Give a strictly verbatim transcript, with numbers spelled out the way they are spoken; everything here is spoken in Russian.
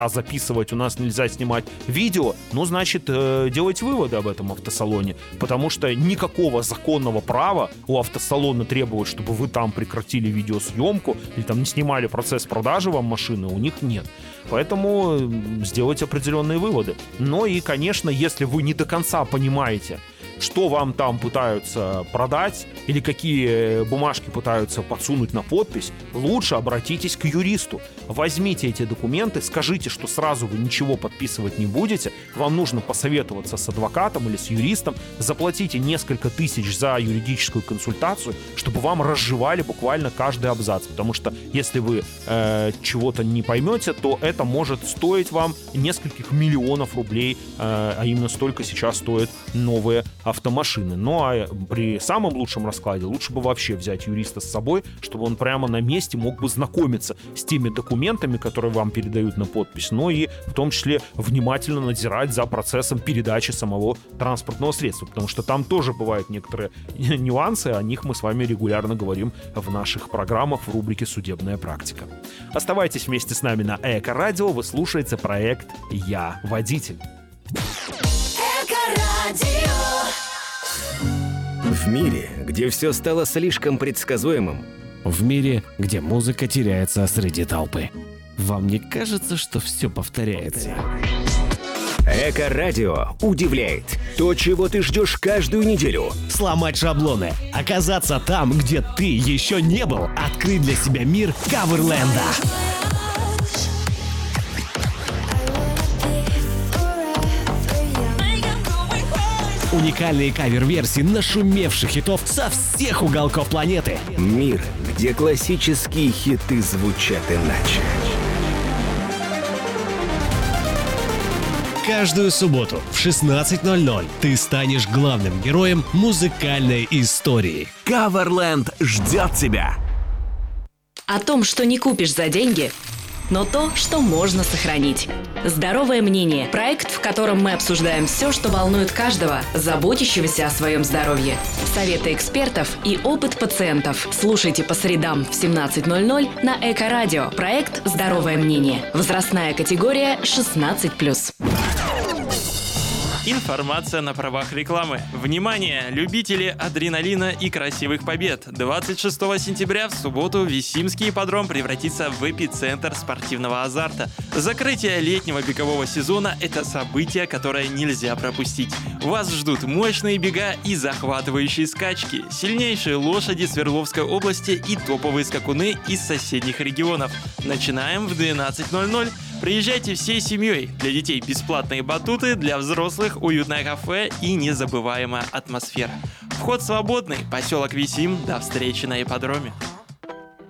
а записывать у нас нельзя, снимать видео, ну, значит, э, делайте выводы об этом автосалоне, потому что никакого законного права у автосалона требовать, чтобы вы там прекратили видеосъемку или там не снимали процесс продажи вам машины, у них нет. Поэтому сделайте определенные выводы. Но и, конечно, если вы не до конца понимаете, что вам там пытаются продать или какие бумажки пытаются подсунуть на подпись, лучше обратитесь к юристу. Возьмите эти документы, скажите, что сразу вы ничего подписывать не будете, вам нужно посоветоваться с адвокатом или с юристом, заплатите несколько тысяч за юридическую консультацию, чтобы вам разжевали буквально каждый абзац, потому что если вы э, чего-то не поймете, то это может стоить вам нескольких миллионов рублей, э, а именно столько сейчас стоят новые автомашины. Ну а при самом лучшем раскладе лучше бы вообще взять юриста с собой, чтобы он прямо на месте мог бы знакомиться с теми документами, которые вам передают на подпись, но и в том числе внимательно надзирать за процессом передачи самого транспортного средства, потому что там тоже бывают некоторые нюансы, о них мы с вами регулярно говорим в наших программах в рубрике «Судебная практика». Оставайтесь вместе с нами на Эко-радио, вы слушаете проект «Я водитель». В мире, где все стало слишком предсказуемым. В мире, где музыка теряется среди толпы. Вам не кажется, что все повторяется? Эко-радио удивляет. То, чего ты ждешь каждую неделю. Сломать шаблоны, оказаться там, где ты еще не был, открыть для себя мир Каверленда. Уникальные кавер-версии нашумевших хитов со всех уголков планеты. Мир, где классические хиты звучат иначе. Каждую субботу в шестнадцать ноль ноль ты станешь главным героем музыкальной истории. Каверленд ждет тебя. О том, что не купишь за деньги, но то, что можно сохранить. «Здоровое мнение» – проект, в котором мы обсуждаем все, что волнует каждого, заботящегося о своем здоровье. Советы экспертов и опыт пациентов. Слушайте по средам в семнадцать ноль ноль на Эко-радио. Проект «Здоровое мнение». Возрастная категория шестнадцать плюс. Информация на правах рекламы. Внимание, любители адреналина и красивых побед! двадцать шестого сентября в субботу Висимский ипподром превратится в эпицентр спортивного азарта. Закрытие летнего бегового сезона – это событие, которое нельзя пропустить. Вас ждут мощные бега и захватывающие скачки, сильнейшие лошади Свердловской области и топовые скакуны из соседних регионов. Начинаем в двенадцать ноль ноль. Приезжайте всей семьей. Для детей бесплатные батуты, для взрослых уютное кафе и незабываемая атмосфера. Вход свободный. Поселок Висим. До встречи на ипподроме.